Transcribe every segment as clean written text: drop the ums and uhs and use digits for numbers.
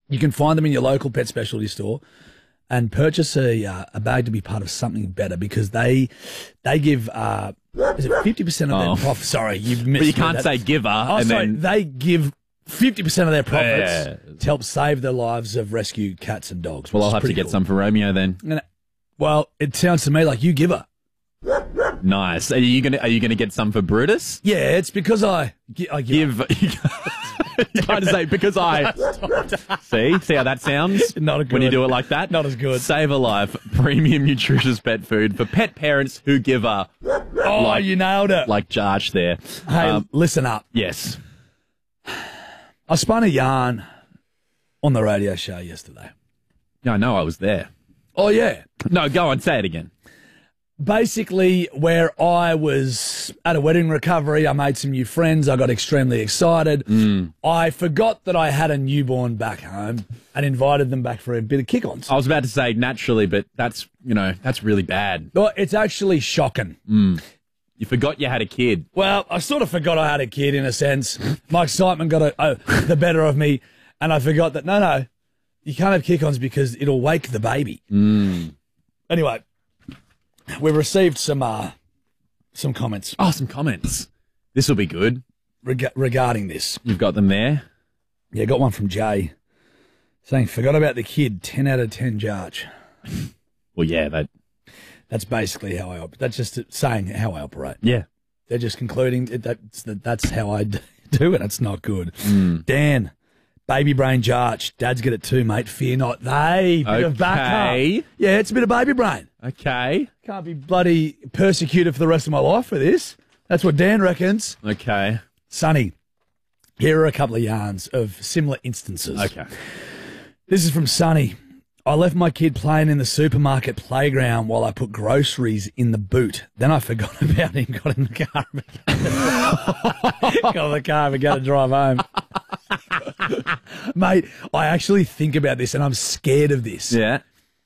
You can find them in your local pet specialty store and purchase a bag to be part of something better because they give is it 50% of their profit? Sorry, you've missed. But you can't say giver. They give 50% of their profits to help save the lives of rescued cats and dogs. Well, I'll have to get some for Romeo then. Well, it sounds to me like you give her. Nice. Are you gonna get some for Brutus? Yeah, it's because I give. You're trying to say because I see how that sounds. Not good. When you do it like that. Not as good. Save a Life, premium nutritious pet food for pet parents who give a. Oh, you nailed it. Like Jarch there. Hey, listen up. Yes. I spun a yarn on the radio show yesterday. Yeah, I know. I was there. Oh yeah. No, go on. Say it again. Basically, where I was at a wedding recovery, I made some new friends. I got extremely excited. I forgot that I had a newborn back home and invited them back for a bit of kick-ons. I was about to say naturally, but that's really bad. Well, it's actually shocking. You forgot you had a kid. Well, I sort of forgot I had a kid in a sense. My excitement got the better of me, and I forgot that, no, you can't have kick-ons because it'll wake the baby. Anyway. We've received some comments. Oh, some comments. This will be good. Regarding this. You've got them there? Yeah, got one from Jay saying, forgot about the kid, 10 out of 10 Jarch. Well, yeah, that's basically how I operate. That's just saying how I operate. Yeah. They're just concluding that's how I do it. That's not good. Dan. Baby brain Jarch. Dad's get it too, mate. Fear not. Bit of backup. Yeah, it's a bit of baby brain. Okay. Can't be bloody persecuted for the rest of my life for this. That's what Dan reckons. Okay. Sonny, here are a couple of yarns of similar instances. Okay. This is from Sonny. I left my kid playing in the supermarket playground while I put groceries in the boot. Then I forgot about him, got in the car and began to drive home. Mate, I actually think about this and I'm scared of this. Yeah.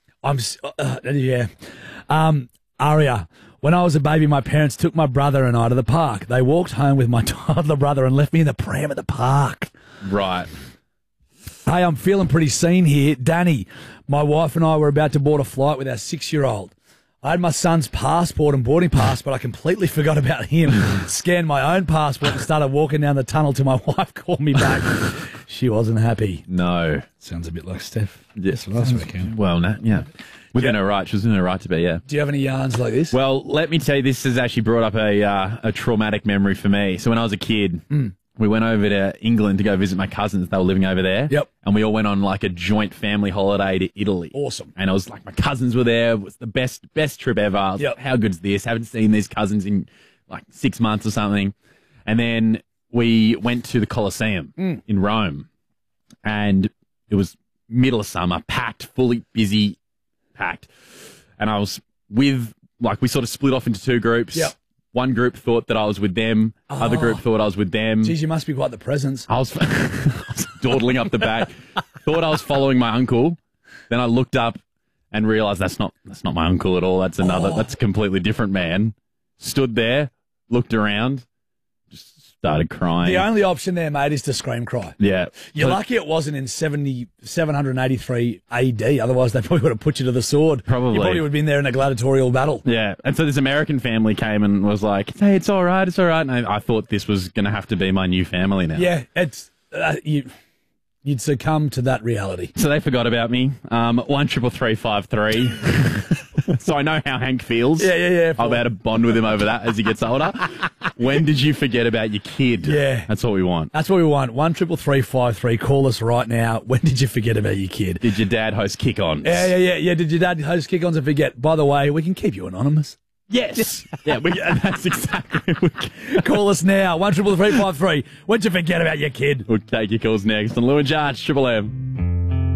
Aria, when I was a baby, my parents took my brother and I to the park. They walked home with my toddler brother and left me in the pram at the park. Right. Hey, I'm feeling pretty seen here. Danny, my wife and I were about to board a flight with our 6-year-old. I had my son's passport and boarding pass, but I completely forgot about him. Scanned my own passport and started walking down the tunnel till my wife called me back. She wasn't happy. No. Sounds a bit like Steph. Yes. Last weekend. Well, yeah. Within her right. She was in her right to be, yeah. Do you have any yarns like this? Well, let me tell you, this has actually brought up a traumatic memory for me. So when I was a kid, we went over to England to go visit my cousins. They were living over there. Yep. And we all went on like a joint family holiday to Italy. Awesome. And it was like my cousins were there. It was the best trip ever. I was like, how good's this? Haven't seen these cousins in like 6 months or something. And then we went to the Colosseum in Rome. And it was middle of summer, packed, fully busy, packed. And I was with, like, we sort of split off into two groups. Yep. One group thought that I was with them. Other group thought I was with them. Geez, you must be quite the presence. I was dawdling up the back. Thought I was following my uncle. Then I looked up and realised that's not my uncle at all. That's that's a completely different man. Stood there, looked around, just started crying. The only option there, mate, is to scream cry. Yeah. You're lucky it wasn't in 783 AD. Otherwise, they probably would have put you to the sword. Probably. You probably would have been there in a gladiatorial battle. Yeah. And so this American family came and was like, hey, it's all right. It's all right. And I thought this was going to have to be my new family now. Yeah. It's you'd succumb to that reality. So they forgot about me. 13353. So I know how Hank feels. Yeah. I'll be able to bond with him over that as he gets older. When did you forget about your kid? Yeah. That's what we want. That's what we want. 13353. Call us right now. When did you forget about your kid? Did your dad host kick-ons? Yeah. Did your dad host kick-ons and forget? By the way, we can keep you anonymous. Yes. Yeah, that's exactly. Call us now. 13353. When did you forget about your kid? We'll take your calls next on Lou and Jarch, Triple M.